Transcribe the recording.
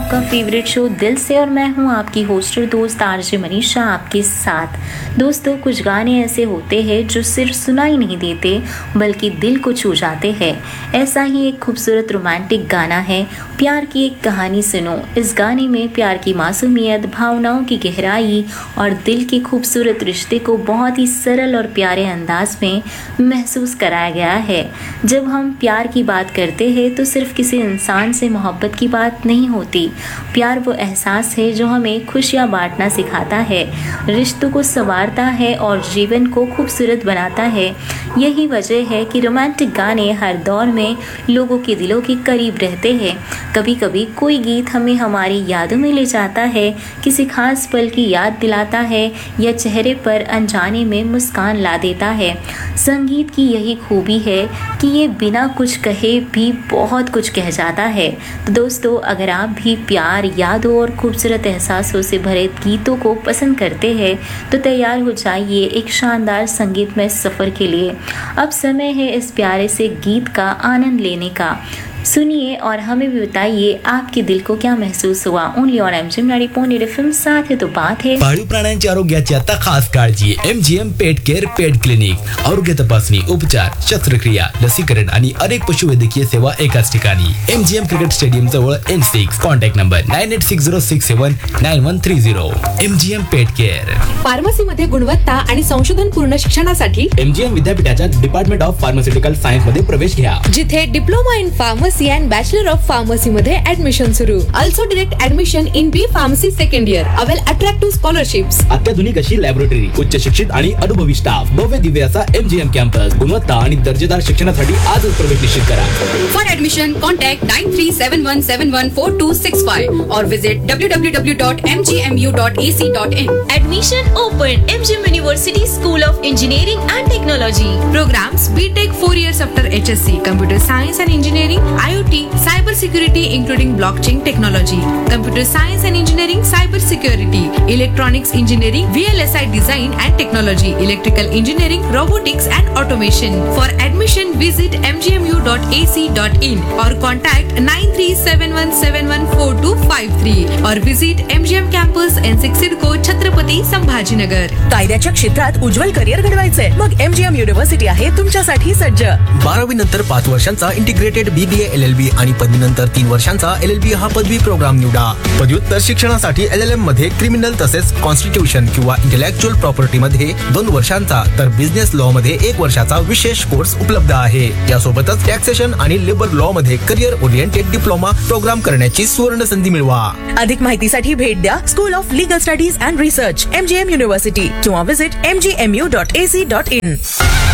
आपका favourite show दिल से और मैं हूं आपकी होस्टर दोस्त आरजे मनीषा आपके साथ। दोस्तों, कुछ गाने ऐसे होते हैं जो सिर्फ सुनाई नहीं देते बल्कि दिल को छू जाते हैं। ऐसा ही एक खूबसूरत रोमांटिक गाना है प्यार की एक कहानी सुनो। इस गाने में प्यार की मासूमियत, भावनाओं की गहराई और दिल के खूबसूरत रिश्ते को बहुत ही सरल और प्यारे अंदाज में महसूस कराया गया है। जब हम प्यार की बात करते हैं तो सिर्फ किसी इंसान से मोहब्बत की बात नहीं होती। प्यार वो एहसास है जो हमें खुशियाँ बांटना सिखाता है, रिश्तों को संवारता है और जीवन को खूबसूरत बनाता है। यही वजह है कि रोमांटिक गाने हर दौर में लोगों के दिलों के करीब रहते हैं। कभी कभी कोई गीत हमें हमारी यादों में ले जाता है, किसी खास पल की याद दिलाता है या चेहरे पर अनजाने में मुस्कान ला देता है। संगीत की यही खूबी है कि ये बिना कुछ कहे भी बहुत कुछ कह जाता है। तो दोस्तों, अगर आप भी प्यार, यादों और खूबसूरत एहसासों से भरे गीतों को पसंद करते हैं तो तैयार हो जाइए एक शानदार संगीतमय सफ़र के लिए। अब समय है इस प्यारे से गीत का आनंद लेने का। सुनिए और हमें भी बताइए आपके दिल को क्या महसूस हुआ। Only on MGM 90.8 FM। साथ है तो बात है पाळीव प्राण्यांच्या आरोग्याची आता खास काळजी। एमजीएम पेट केअर पेट क्लिनिक, आरोग्य तपासणी, उपचार, शस्त्रक्रिया, लसीकरण आणि अनेक पशुवैद्यकीय सेवा एकाच ठिकाणी। एमजीएम क्रिकेट स्टेडियम जवळ N6। Contact number 9860679130। एमजीएम पेट केअर। फार्मसी मध्ये गुणवत्ता आणि संशोधन पूर्ण शिक्षणासाठी एमजीएम विद्यापीठाच्या डिपार्टमेंट ऑफ फार्मास्युटिकल सायन्स मध्ये प्रवेश घ्या, जिथे diploma in pharmacy and Bachelor of Pharmacy मध्ये ऍडमिशन सुरू। Also direct admission in B Pharmacy second year. Avail attractive scholarships. अत्याधुनिक अशी लॅबोरेटरी, उच्च शिक्षित आणि अनुभवी स्टाफ, भव्य दिव्य असा एमजीएम कॅम्पस। गुणवत्ता आणि दर्जेदार शिक्षणासाठी आजच प्रवेश निश्चित करा। For admission, contact 9371714265 or visit www.mgmu.ac.in. Admission open. MGM University School of Engineering and Technology. Programs BTech 4 years after HSC, Computer Science and Engineering, IoT, Cyber Security including Blockchain Technology, Computer Science and Engineering, Cyber Security, Electronics Engineering, VLSI Design and Technology, Electrical Engineering, Robotics and Automation. For admission, visit mgmu.ac.in or contact 9371714253 or visit MGM Campus N6 Sidco, Chhatrapati Sambhajinagar. कायद्याच्या क्षेत्रात उज्ज्वल career घडवायचंय मग MGM university आहे तुमच्यासाठी सज्ज। 12वी नंतर 5 वर्षांचा integrated BBA LLB आणि पदवीनंतर 3 वर्षांचा LLB हा पदवी प्रोग्राम निवडा। पदव्युत्तर शिक्षणासाठी LLM मध्ये क्रिमिनल तसेच कॉन्स्टिट्यूशन किंवा इंटेलेक्चुअल प्रॉपर्टी मध्ये 2 वर्षांचा तर बिझनेस लॉ मध्ये 1 वर्षाचा विशेष कोर्स उपलब्ध आहे। यासोबतच टॅक्सेशन आणि लेबर लॉ मध्ये करिअर ओरिएंटेड डिप्लोमा प्रोग्राम करण्याची सुवर्ण संधी मिळवा। अधिक माहितीसाठी भेट द्या school of legal studies and research, MGM university किंवा विजिट mgmu.ac.in।